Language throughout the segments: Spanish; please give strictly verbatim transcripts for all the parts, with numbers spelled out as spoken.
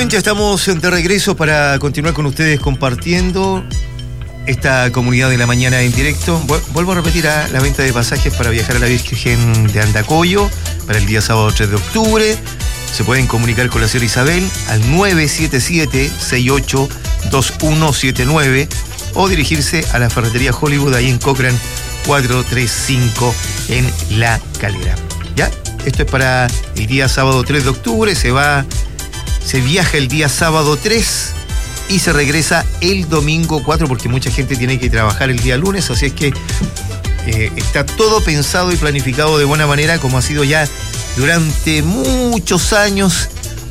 Bien, ya estamos de regreso para continuar con ustedes compartiendo esta comunidad de la mañana en directo. Vuelvo a repetir a la venta de pasajes para viajar a la Virgen de Andacollo para el día sábado tres de octubre. Se pueden comunicar con la señora Isabel al nueve siete siete, seis ocho dos uno siete nueve o dirigirse a la ferretería Hollywood ahí en Cochrane cuatrocientos treinta y cinco en La Calera. ¿Ya? Esto es para el día sábado tres de octubre. Se va, se viaja el día sábado tres y se regresa el domingo cuatro porque mucha gente tiene que trabajar el día lunes, así es que eh, está todo pensado y planificado de buena manera, como ha sido ya durante muchos años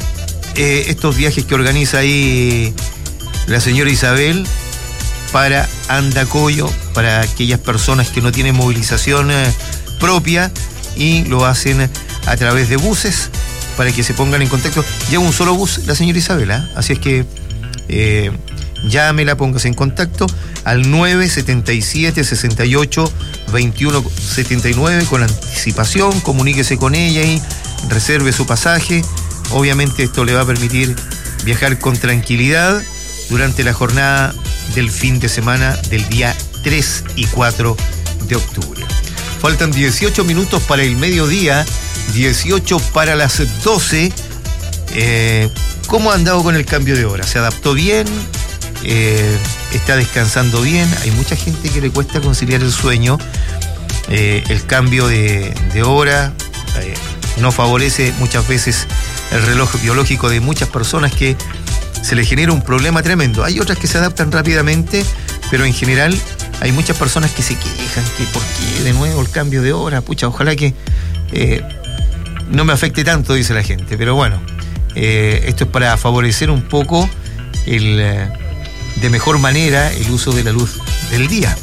eh, estos viajes que organiza ahí la señora Isabel para Andacollo, para aquellas personas que no tienen movilización eh, propia, y lo hacen a través de buses para que se pongan en contacto. Lleva un solo bus la señora Isabela, así es que eh, llámela, póngase en contacto al nueve siete siete, seis ocho, dos uno siete nueve con anticipación, comuníquese con ella y reserve su pasaje. Obviamente esto le va a permitir viajar con tranquilidad durante la jornada del fin de semana del día tres y cuatro de octubre. Faltan dieciocho minutos para el mediodía, dieciocho para las doce. Eh, ¿Cómo ha andado con el cambio de hora? ¿Se adaptó bien? Eh, ¿Está descansando bien? Hay mucha gente que le cuesta conciliar el sueño. Eh, el cambio de, de hora eh, no favorece muchas veces el reloj biológico de muchas personas, que se les genera un problema tremendo. Hay otras que se adaptan rápidamente, pero en general hay muchas personas que se quejan que por qué de nuevo el cambio de hora. Pucha, ojalá que eh, no me afecte tanto, dice la gente, pero bueno, eh, esto es para favorecer un poco el, eh, de mejor manera el uso de la luz del día.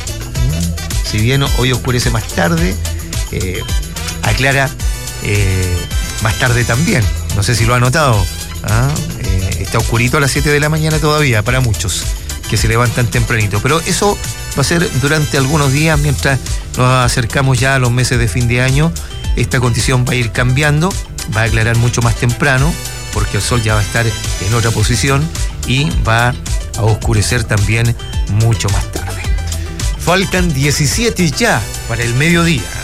Si bien hoy oscurece más tarde, eh, aclara eh, más tarde también. No sé si lo ha notado. ¿Ah? Eh, está oscurito a las siete de la mañana todavía para muchos que se levantan tempranito, pero eso va a ser durante algunos días mientras nos acercamos ya a los meses de fin de año. Esta condición va a ir cambiando, va a aclarar mucho más temprano porque el sol ya va a estar en otra posición y va a oscurecer también mucho más tarde. Faltan diecisiete ya para el mediodía.